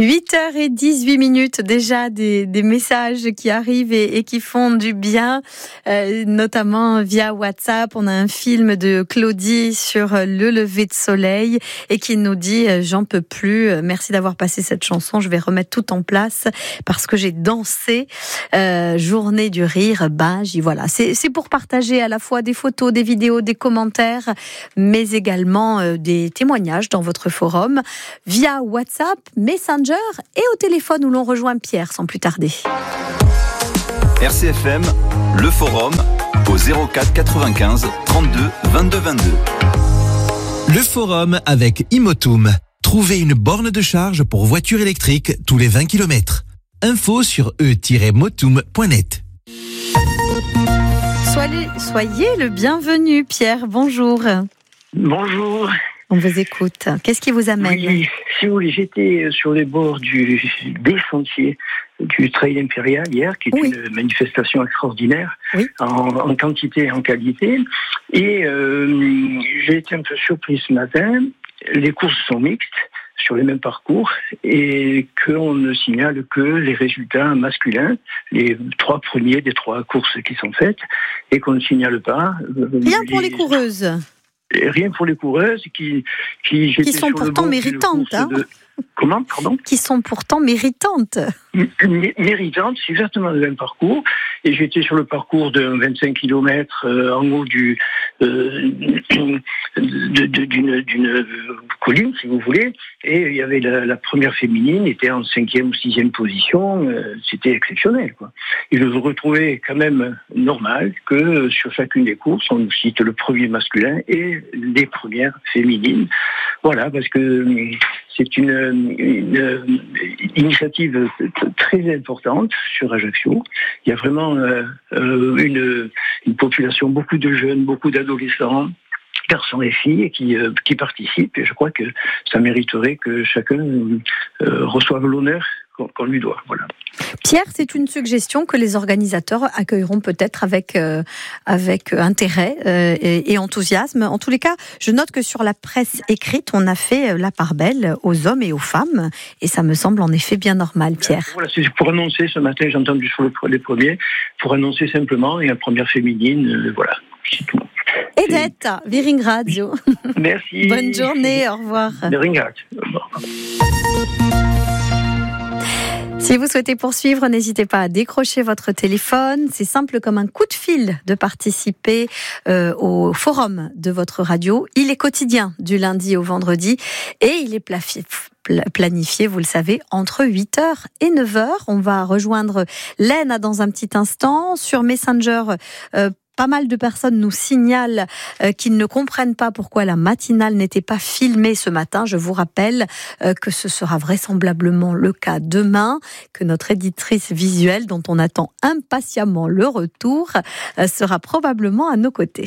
8h18 déjà, des messages qui arrivent et qui font du bien, notamment via WhatsApp. On a un film de Claudie sur le lever de soleil et qui nous dit « J'en peux plus, merci d'avoir passé cette chanson, je vais remettre tout en place parce que j'ai dansé, journée du rire, voilà. » C'est pour partager à la fois des photos, des vidéos, des commentaires, mais également des témoignages dans votre forum via WhatsApp, Messenger et au téléphone où l'on rejoint Pierre sans plus tarder. RCFM, le forum au 04 95 32 22 22. Le forum avec Imotum. Trouvez une borne de charge pour voiture électrique tous les 20 km. Info sur e-motum.net. Soyez le bienvenu, Pierre. Bonjour. Bonjour. On vous écoute. Qu'est-ce qui vous amène ? Oui, si vous voulez, j'étais sur les bords des sentiers du Trail Impérial hier, qui est une manifestation extraordinaire, en quantité et en qualité. Et j'ai été un peu surpris ce matin. Les courses sont mixtes sur les mêmes parcours et qu'on ne signale que les résultats masculins, les 3 premiers des 3 courses qui sont faites, et qu'on ne signale pas... Rien pour les coureuses. Rien pour les coureuses qui sont pourtant méritantes. Comment, pardon ? Qui sont pourtant méritantes. Méritantes, c'est exactement le même parcours. Et j'étais sur le parcours de 25 km en haut d'une colline, si vous voulez. Et il y avait la première féminine, était en 5e ou 6e position. C'était exceptionnel, quoi. Et je vous retrouvais quand même normal que sur chacune des courses, on nous cite le premier masculin et les premières féminines. Voilà, parce que c'est une initiative très importante sur Ajaccio. Il y a vraiment une population, beaucoup de jeunes, beaucoup d'adolescents, garçons et filles qui participent. Et je crois que ça mériterait que chacun reçoive l'honneur qu'on lui doit. Voilà. Pierre, c'est une suggestion que les organisateurs accueilleront peut-être avec intérêt et enthousiasme. En tous les cas, je note que sur la presse écrite, on a fait la part belle aux hommes et aux femmes, et ça me semble en effet bien normal, Pierre. Voilà, c'est pour annoncer, ce matin, j'ai entendu sur les premiers, pour annoncer simplement, et la première féminine, voilà, c'est tout. Edette, Viring Radio. Merci. Bonne journée, au revoir. Viring Radio. Au revoir. Si vous souhaitez poursuivre, n'hésitez pas à décrocher votre téléphone. C'est simple comme un coup de fil de participer au forum de votre radio. Il est quotidien du lundi au vendredi et il est planifié, vous le savez, entre 8h et 9h. On va rejoindre Lena dans un petit instant. Sur Messenger, pas mal de personnes nous signalent qu'ils ne comprennent pas pourquoi la matinale n'était pas filmée ce matin. Je vous rappelle que ce sera vraisemblablement le cas demain, que notre éditrice visuelle, dont on attend impatiemment le retour, sera probablement à nos côtés.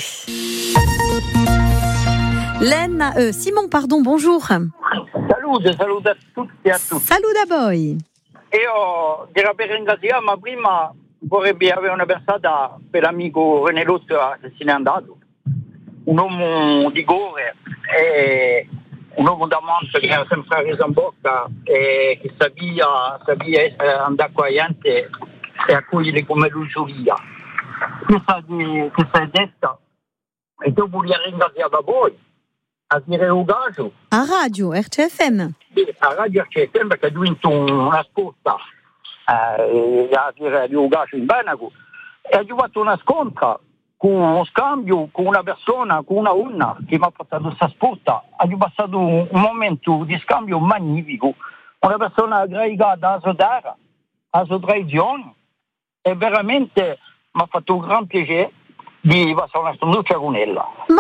Simon, bonjour. Saluto a tutti e a tutti. Saluda voi. Io per ringraziare, ma prima vorrebbe avere una pensata per l'amico René Luttra che se n'è andato, un uomo di cuore, un uomo d'amante che ha sempre reso in bocca e che sabia andare con la gente e accogliere come lui giuria. Questa è detta, e dopo voglio ringraziare da voi, a dire Ugaggio. A radio, RCFM. A radio RCFM perché ha vinto una scorta. A dire di Ugaggio in Benago e ho fatto una scontra con uno scambio con una persona, con una donna che mi ha portato questa sporta. Ho passato un momento di scambio magnifico, una persona aggregata alla sua terra, alla sua tradizione, e veramente mi ha fatto un gran piacere di passare una stanzuccia con ella.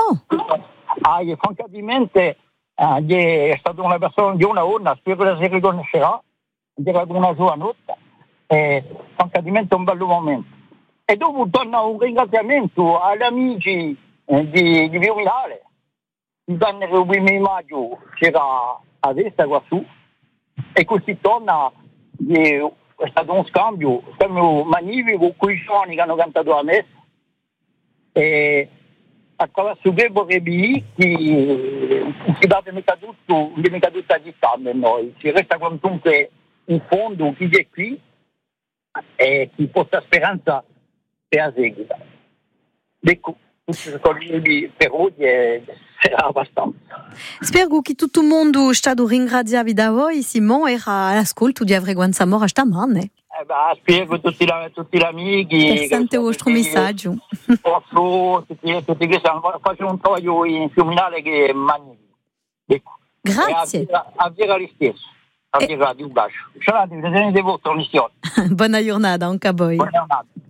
Francamente è stata una persona di una donna, spero che si riconoscerà, era con una sua notte. Francamente un bello momento. E dopo torna un ringraziamento agli amici di Viominale. Il primo maggio c'era a destra qua su e così torna, è stato un scambio magnifico con i giovani che hanno cantato la messa e attraverso che vorrei che si dà mica tutto a città per noi, si resta comunque un fondo chi è qui e chi porta speranza per la seguita. Ecco, per oggi sarà abbastanza. Spero che tutto il mondo sta ringraziato da voi, Simon, era all'ascolto di Avreguanza Mora stamane. Spero tutti gli amici. Per sentire il vostro messaggio. Tutti che faccio un lavoro in Fiuminale che è magnifico. Ecco. Grazie. A Viera lo stesso. A Viera di un bacio. Ciao, vedete vostra missione. Buona giornata, anche a voi. Buona giornata.